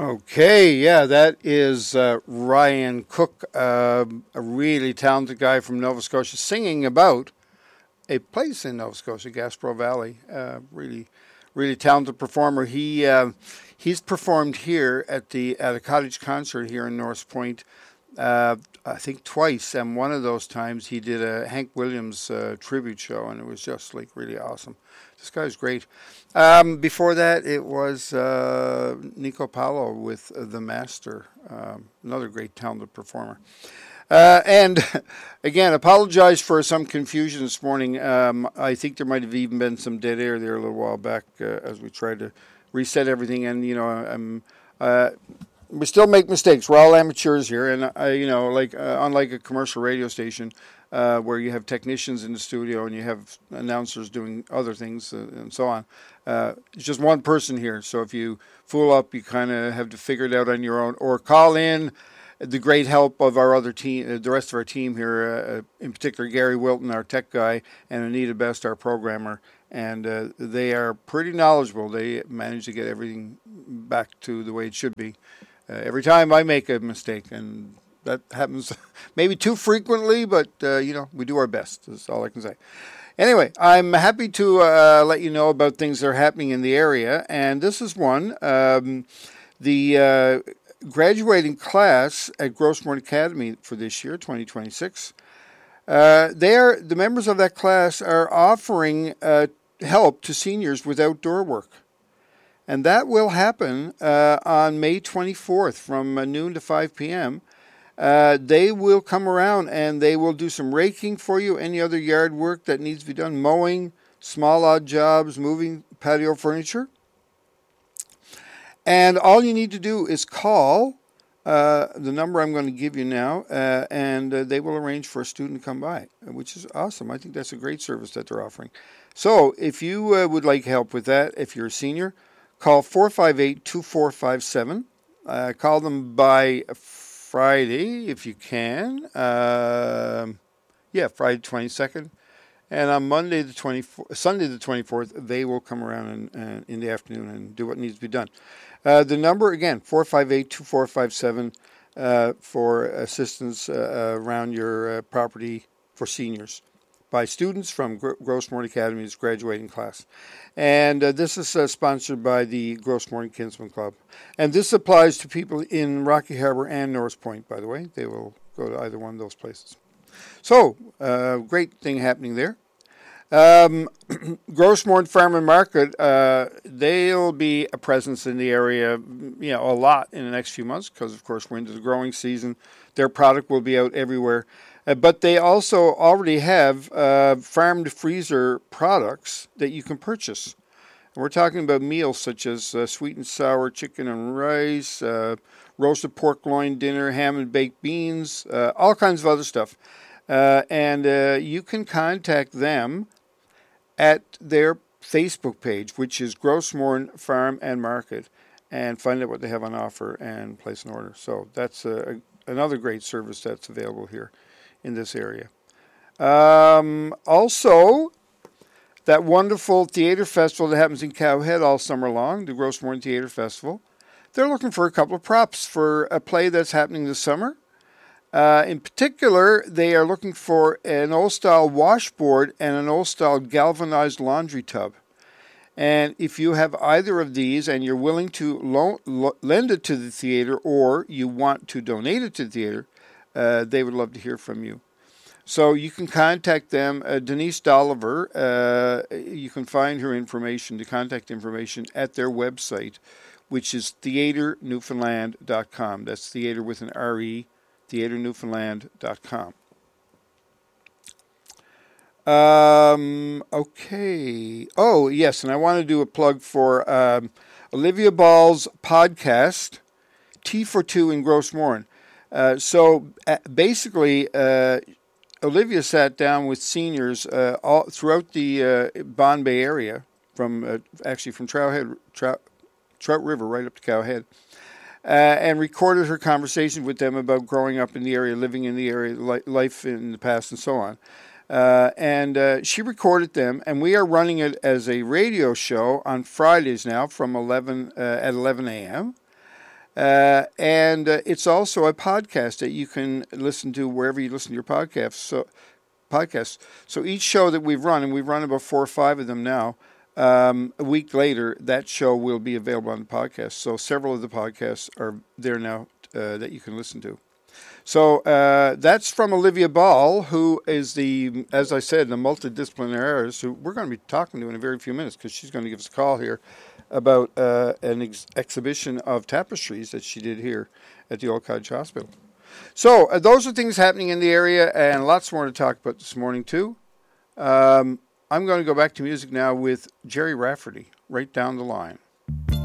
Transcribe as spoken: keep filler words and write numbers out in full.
Okay, yeah, that is uh, Ryan Cook, uh, a really talented guy from Nova Scotia, singing about a place in Nova Scotia, Gaspereau Valley. Uh, really, really talented performer. He uh, he's performed here at the at a cottage concert here in North Point. Uh, I think twice, and one of those times he did a Hank Williams uh, tribute show, and it was just like really awesome. This guy's great. Um, before that, it was uh, Nico Paolo with uh, The Master, um, another great talented performer. Uh, and again, apologize for some confusion this morning. Um, I think there might have even been some dead air there a little while back uh, as we tried to reset everything. And, you know, I'm, uh, we still make mistakes. We're all amateurs here. And, uh, you know, like uh, unlike a commercial radio station, Uh, where you have technicians in the studio and you have announcers doing other things uh, and so on. Uh, it's just one person here, so if you fool up, you kind of have to figure it out on your own, or call in the great help of our other team, uh, the rest of our team here, uh, in particular Gary Wilton, our tech guy, and Anita Best, our programmer, and uh, they are pretty knowledgeable. They manage to get everything back to the way it should be. Uh, every time I make a mistake, and that happens maybe too frequently, but, uh, you know, we do our best. That's all I can say. Anyway, I'm happy to uh, let you know about things that are happening in the area, and this is one. Um, the uh, graduating class at Grossmore Academy for this year, twenty twenty-six, uh, they are, the members of that class are offering uh, help to seniors with outdoor work. And that will happen uh, on May twenty-fourth from uh, noon to five p.m., Uh, they will come around and they will do some raking for you, any other yard work that needs to be done, mowing, small odd jobs, moving patio furniture. And all you need to do is call uh, the number I'm going to give you now, uh, and uh, they will arrange for a student to come by, which is awesome. I think that's a great service that they're offering. So if you uh, would like help with that, if you're a senior, call four five eight, two four five seven. Uh, call them by Friday, if you can. Uh, yeah, Friday twenty-second. And on Monday the twenty-fourth, Sunday the twenty-fourth, they will come around in, uh, in the afternoon and do what needs to be done. Uh, the number, again, four five eight, two four five seven uh, for assistance uh, around your uh, property for seniors by students from Gro- Grossmore Academy's graduating class. And uh, this is uh, sponsored by the Grossmore Kinsman Club. And this applies to people in Rocky Harbor and North Point, by the way. They will go to either one of those places. So, uh, great thing happening there. Um, Grossmore Farm and Market, uh, they'll be a presence in the area, you know, a lot in the next few months because, of course, we're into the growing season. Their product will be out everywhere. Uh, but they also already have uh, farm-to-freezer products that you can purchase. And we're talking about meals such as uh, sweet and sour chicken and rice, uh, roasted pork loin dinner, ham and baked beans, uh, all kinds of other stuff. Uh, and uh, you can contact them at their Facebook page, which is Grossmore Farm and Market, and find out what they have on offer and place an order. So that's uh, another great service that's available here in this area. Um, also, that wonderful theater festival that happens in Cowhead all summer long, the Grossmore Theater Festival. They're looking for a couple of props for a play that's happening this summer. Uh, in particular, they are looking for an old-style washboard and an old-style galvanized laundry tub. And if you have either of these and you're willing to lo- lo- lend it to the theater or you want to donate it to the theater, uh, they would love to hear from you. So you can contact them. Uh, Denise Dolliver, uh, you can find her information, the contact information, at their website, which is theater newfoundland dot com. That's theater with an R E, theater newfoundland dot com. Um, okay. Oh, yes, and I want to do a plug for um, Olivia Ball's podcast, Tea for Two in Grossmore. Uh, so uh, basically, uh, Olivia sat down with seniors uh, all throughout the uh, Bon Bay area, from uh, actually from Trout, Trout, Trout River right up to Cowhead, uh, and recorded her conversation with them about growing up in the area, living in the area, li- life in the past, and so on. Uh, and uh, she recorded them, and we are running it as a radio show on Fridays now from eleven uh, at eleven a.m. Uh, and uh, it's also a podcast that you can listen to wherever you listen to your podcasts. So, podcasts. So each show that we've run, and we've run about four or five of them now, um, a week later, that show will be available on the podcast. So several of the podcasts are there now uh, that you can listen to. So uh, that's from Olivia Ball, who is the, as I said, the multidisciplinarians who we're going to be talking to in a very few minutes, because she's going to give us a call here about uh, an ex- exhibition of tapestries that she did here at the Old Cottage Hospital. So uh, those are things happening in the area, and lots more to talk about this morning too. Um, I'm going to go back to music now with Jerry Rafferty, Right Down the Line.